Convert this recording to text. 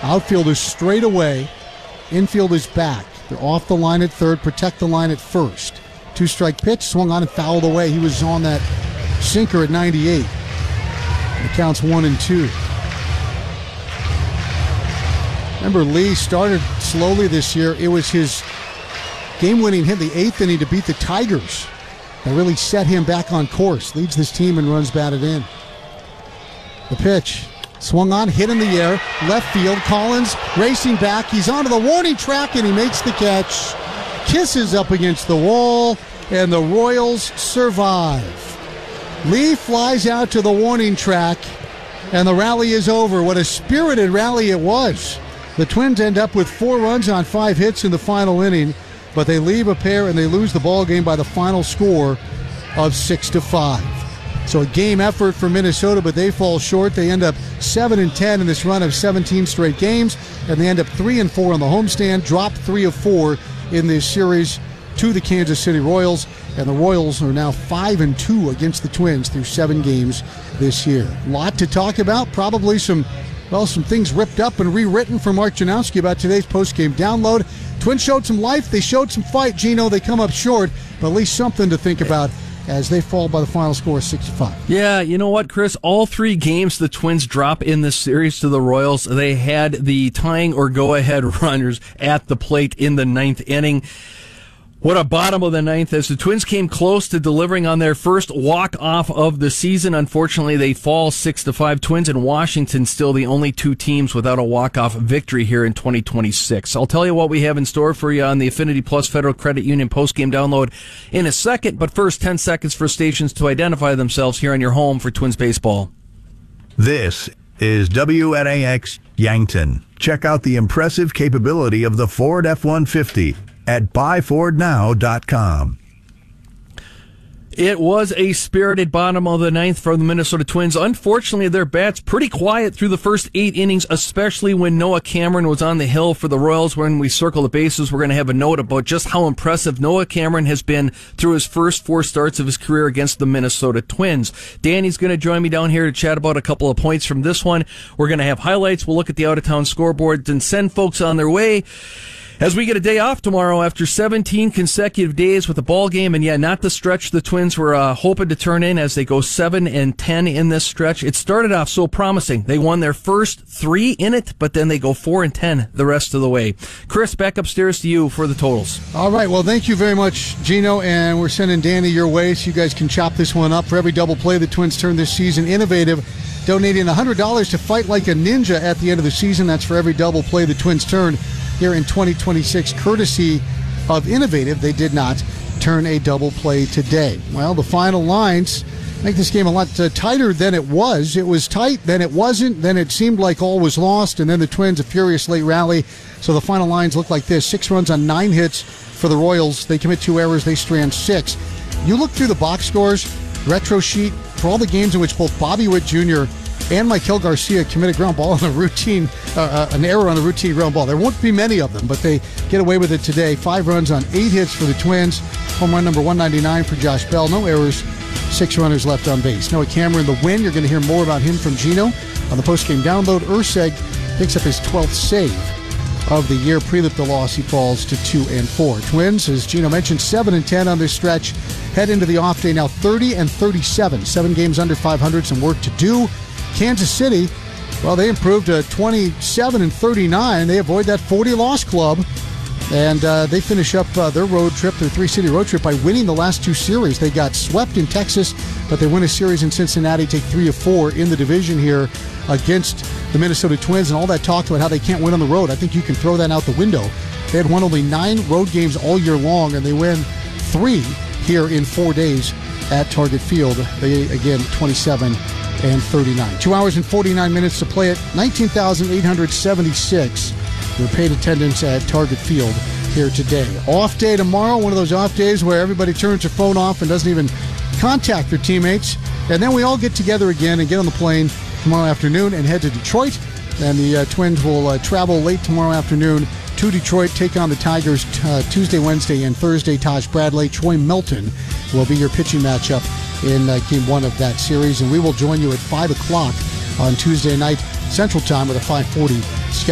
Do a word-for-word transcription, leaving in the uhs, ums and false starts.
Outfield is straight away. Infield is back. They're off the line at third, protect the line at first. Two-strike pitch, swung on and fouled away. He was on that sinker at ninety-eight. It counts one and two. Remember, Lee started slowly this year. It was his game-winning hit in the eighth inning to beat the Tigers that really set him back on course. Leads this team in runs batted in. The pitch. Swung on, hit in the air, left field. Collins racing back. He's onto the warning track, and he makes the catch. Kisses up against the wall, and the Royals survive. Lee flies out to the warning track, and the rally is over. What a spirited rally it was. The Twins end up with four runs on five hits in the final inning, but they leave a pair, and they lose the ball game by the final score of six to five. So a game effort for Minnesota, but they fall short. They end up seven and ten in this run of seventeen straight games, and they end up three and four on the homestand, drop three of four in this series to the Kansas City Royals, and the Royals are now five and two against the Twins through seven games this year. A lot to talk about, probably some, well, some things ripped up and rewritten from Mark Janowski about today's postgame download. Twins showed some life, they showed some fight, Gino. They come up short, but at least something to think about as they fall by the final score of sixty-five. Yeah, you know what, Chris? All three games the Twins drop in this series to the Royals, they had the tying or go-ahead runners at the plate in the ninth inning. What a bottom of the ninth as the Twins came close to delivering on their first walk-off of the season. Unfortunately, they fall six to five. Twins and Washington still the only two teams without a walk-off victory here in twenty twenty-six. I'll tell you what we have in store for you on the Affinity Plus Federal Credit Union postgame download in a second, but first, ten seconds for stations to identify themselves here on your home for Twins baseball. This is W N A X Yankton. Check out the impressive capability of the Ford F one fifty at buy ford now dot com. It was a spirited bottom of the ninth from the Minnesota Twins. Unfortunately, their bats pretty quiet through the first eight innings, especially when Noah Cameron was on the hill for the Royals. When we circle the bases, we're going to have a note about just how impressive Noah Cameron has been through his first four starts of his career against the Minnesota Twins. Danny's going to join me down here to chat about a couple of points from this one. We're going to have highlights. We'll look at the out-of-town scoreboard and send folks on their way as we get a day off tomorrow after seventeen consecutive days with a ball game, and yeah, not the stretch the Twins were uh, hoping to turn in as they go seven and ten in this stretch. It started off so promising. They won their first three in it, but then they go four and ten the rest of the way. Chris, back upstairs to you for the totals. All right, well, thank you very much, Gino, and we're sending Danny your way so you guys can chop this one up. For every double play the Twins turn this season, Innovative donating one hundred dollars to Fight Like a Ninja at the end of the season. That's for every double play the Twins turn here in twenty twenty-six, courtesy of Innovative. They did not turn a double play today. Well, the final lines make this game a lot uh, tighter than it was. It was tight, then it wasn't, then it seemed like all was lost, and then the Twins, a furious late rally. So the final lines look like this. Six runs on nine hits for the Royals. They commit two errors. They strand six. You look through the box scores, retro sheet, for all the games in which both Bobby Witt Junior and Maikel Garcia committed ground ball on a routine, uh, uh, an error on a routine ground ball. There won't be many of them, but they get away with it today. Five runs on eight hits for the Twins. Home run number one ninety-nine for Josh Bell. No errors, six runners left on base. Noah Cameron, the win. You're going to hear more about him from Gino on the postgame download. Urseg picks up his twelfth save of the year. Pre-lip the loss, he falls to two and four. Twins, as Gino mentioned, seven and ten on this stretch. Head into the off day now thirty and thirty-seven. Seven games under five hundred, some work to do. Kansas City, well, they improved to twenty-seven and thirty-nine. They avoid that forty-loss club, and uh, they finish up uh, their road trip, their three-city road trip, by winning the last two series. They got swept in Texas, but they win a series in Cincinnati, take three of four in the division here against the Minnesota Twins, and all that talk about how they can't win on the road. I think you can throw that out the window. They had won only nine road games all year long, and they win three here in four days at Target Field. They, again, twenty-seven and thirty-nine. Two hours and forty-nine minutes to play it. nineteen thousand eight hundred seventy-six. Your paid attendance at Target Field here today. Off day tomorrow, one of those off days where everybody turns their phone off and doesn't even contact their teammates. And then we all get together again and get on the plane tomorrow afternoon and head to Detroit. And the uh, Twins will uh, travel late tomorrow afternoon to Detroit, take on the Tigers uh, Tuesday, Wednesday, and Thursday. Taj Bradley, Troy Melton will be your pitching matchup in uh, game one of that series. And we will join you at five o'clock on Tuesday night Central Time with a five forty schedule.